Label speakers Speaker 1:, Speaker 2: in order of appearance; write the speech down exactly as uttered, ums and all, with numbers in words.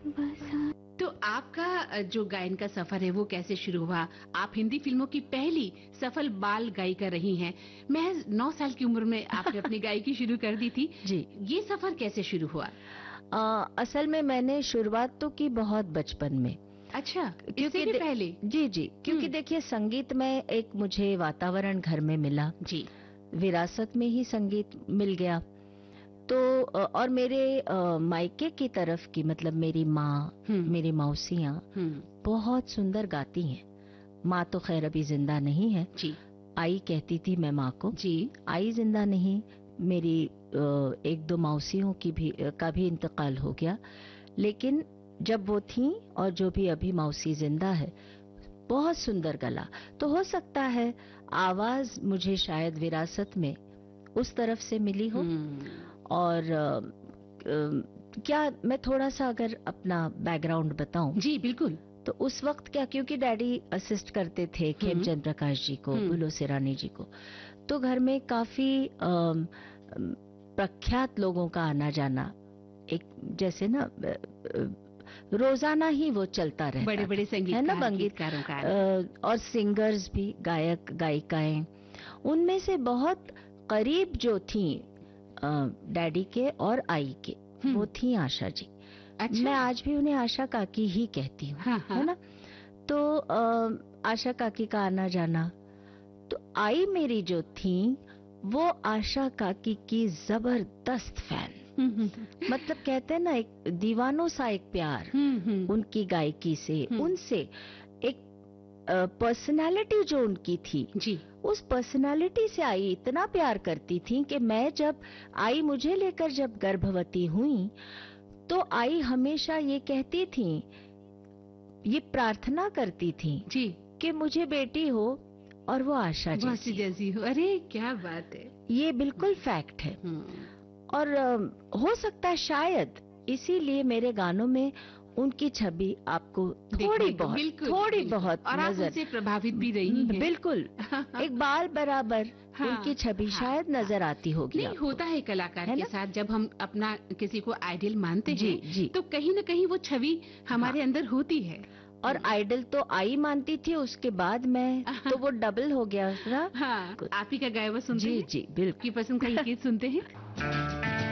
Speaker 1: तो आपका जो गायन का सफर है वो कैसे शुरू हुआ? आप हिंदी फिल्मों की पहली सफल बाल गायिका रही हैं। महज नौ साल की उम्र में आपने अपनी गायकी शुरू कर दी थी।
Speaker 2: जी।
Speaker 1: ये सफर कैसे शुरू हुआ?
Speaker 2: आ, असल में मैंने शुरुआत तो की बहुत बचपन में।
Speaker 1: अच्छा,
Speaker 2: क्योंकि
Speaker 1: भी पहले?
Speaker 2: जी जी, क्योंकि देखिए संगीत में एक मुझे वातावरण घर में मिला
Speaker 1: जी,
Speaker 2: विरासत में ही संगीत मिल गया। तो और मेरे मायके की तरफ की मतलब मेरी माँ, मेरी मौसियाँ बहुत सुंदर गाती हैं। माँ तो खैर अभी जिंदा नहीं है
Speaker 1: जी।
Speaker 2: आई कहती थी मैं माँ को
Speaker 1: जी।
Speaker 2: आई जिंदा नहीं, मेरी एक दो मौसियों की भी का भी इंतकाल हो गया। लेकिन जब वो थी और जो भी अभी मौसी जिंदा है, बहुत सुंदर गला। तो हो सकता है आवाज मुझे शायद विरासत में उस तरफ से मिली हो। और आ, आ, क्या मैं थोड़ा सा अगर अपना बैकग्राउंड बताऊं?
Speaker 1: जी बिल्कुल।
Speaker 2: तो उस वक्त क्या, क्योंकि डैडी असिस्ट करते थे खेमचंद प्रकाश जी को, बुलो सिरानी जी को, तो घर में काफी आ, प्रख्यात लोगों का आना जाना, एक जैसे ना रोजाना ही वो चलता रहता,
Speaker 1: बड़े बड़े संगीतकार,
Speaker 2: है ना, संगीतकारों का, और सिंगर्स भी, गायक गायिकाएं। उनमें से बहुत करीब जो थी डैडी के और आई के, वो थी आशा जी। अच्छा? मैं आज भी उन्हें आशा काकी ही कहती हूँ। हाँ, हाँ। है ना। तो आ, आशा काकी का आना जाना, तो आई मेरी जो थी वो आशा काकी की जबरदस्त फैन। मतलब कहते हैं ना, एक दीवानों सा एक प्यार उनकी गायकी से, उनसे एक पर्सनालिटी जो उनकी थी जी, उस पर्सनालिटी से आई इतना प्यार करती थी कि मैं जब आई मुझे लेकर जब गर्भवती हुई तो आई हमेशा ये कहती थी, ये प्रार्थना करती थी जी कि मुझे बेटी हो और वो आशा जैसी
Speaker 1: जैसी हो। अरे क्या बात है,
Speaker 2: ये बिल्कुल फैक्ट है। और हो सकता है शायद इसीलिए मेरे गानों में उनकी छवि आपको थोड़ी बहुत
Speaker 1: बिल्कुल,
Speaker 2: थोड़ी
Speaker 1: बिल्कुल,
Speaker 2: बहुत
Speaker 1: और
Speaker 2: नजर,
Speaker 1: आप उनसे प्रभावित भी रही हैं।
Speaker 2: बिल्कुल एक बाल बराबर हाँ, उनकी छवि हाँ, शायद हाँ, नजर आती होगी।
Speaker 1: नहीं
Speaker 2: आपको।
Speaker 1: होता है कलाकार है के साथ, जब हम अपना किसी को आइडियल मानते
Speaker 2: जी,
Speaker 1: हैं
Speaker 2: जी,
Speaker 1: तो कहीं न कहीं वो छवि हमारे हाँ, अंदर होती है।
Speaker 2: और आइडल तो आई मानती थी, उसके बाद मैं तो वो डबल हो गया ना।
Speaker 1: हाँ, आप ही का गाया हुआ सुनते हैं।
Speaker 2: जी जी बिल्कुल।
Speaker 1: की पसंद का ये गीत सुनते हैं।